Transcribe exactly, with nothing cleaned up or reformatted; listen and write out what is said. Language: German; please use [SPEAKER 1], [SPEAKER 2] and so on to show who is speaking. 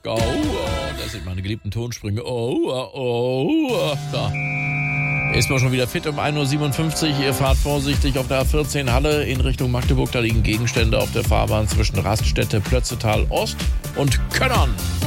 [SPEAKER 1] Oh, oh, das sind meine geliebten Tonsprünge. Oh, oh, oh. Da ist man schon wieder fit um ein Uhr siebenundfünfzig. Ihr fahrt vorsichtig auf der A vierzehn Halle in Richtung Magdeburg. Da liegen Gegenstände auf der Fahrbahn zwischen Raststätte, Plötzetal Ost und Könnern.